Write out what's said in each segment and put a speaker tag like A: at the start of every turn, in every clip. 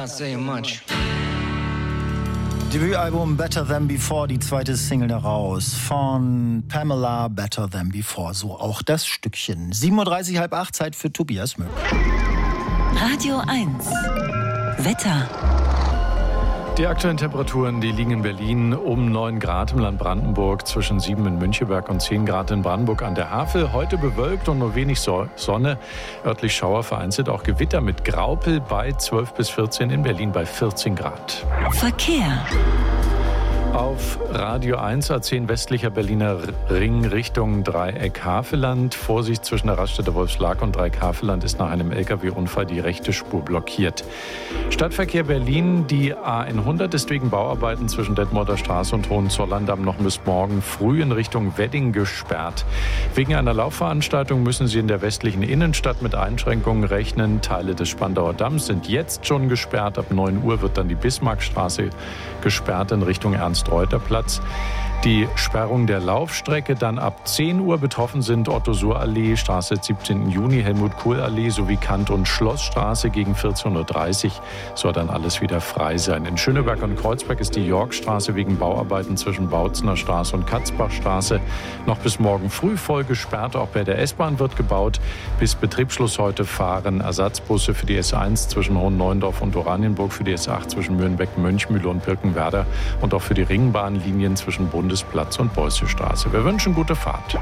A: Not saying much.
B: Debütalbum Better Than Before, die zweite Single daraus von Pamela, Better Than Before. So auch das Stückchen. 7.30 Uhr, halb 8, Zeit für Tobias Mück.
C: Radio 1. Wetter.
D: Die aktuellen Temperaturen, die liegen in Berlin um 9 Grad im Land Brandenburg, zwischen 7 in Müncheberg und 10 Grad in Brandenburg an der Havel. Heute bewölkt und nur wenig Sonne, örtlich Schauer, vereinzelt auch Gewitter mit Graupel bei 12 bis 14, in Berlin bei 14 Grad.
C: Verkehr.
D: Auf Radio 1 A10 westlicher Berliner Ring Richtung Dreieck Havelland. Vorsicht zwischen der Raststätte Wolfsschlag und Dreieck Havelland ist nach einem LKW-Unfall die rechte Spur blockiert. Stadtverkehr Berlin, die A100 ist wegen Bauarbeiten zwischen Detmolder Straße und Hohenzollern-Damm noch bis morgen früh in Richtung Wedding gesperrt. Wegen einer Laufveranstaltung müssen Sie in der westlichen Innenstadt mit Einschränkungen rechnen. Teile des Spandauer Damms sind jetzt schon gesperrt. Ab 9 Uhr wird dann die Bismarckstraße gesperrt in Richtung Ernst-Reuter-Platz. Die Sperrung der Laufstrecke dann ab 10 Uhr. Betroffen sind Otto-Suhr-Allee, Straße 17. Juni, Helmut-Kohl-Allee sowie Kant- und Schlossstraße. Gegen 14.30 Uhr soll dann alles wieder frei sein. In Schöneberg und Kreuzberg ist die Yorkstraße wegen Bauarbeiten zwischen Bautzener Straße und Katzbachstraße noch bis morgen früh voll gesperrt. Auch bei der S-Bahn wird gebaut. Bis Betriebsschluss heute fahren Ersatzbusse für die S1 zwischen Hohen-Neuendorf und Oranienburg, für die S8 zwischen Möhrenbeck, Mönchmühle und Birkenwerder und auch für die Ringbahnlinien zwischen Bundesplatz und Beußestraße. Wir wünschen gute Fahrt.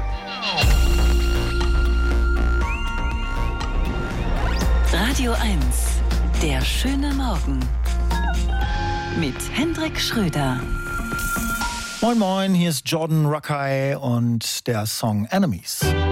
C: Radio 1. Der schöne Morgen. Mit Hendrik Schröder.
B: Moin Moin, hier ist Jordan Rakei und der Song Enemies.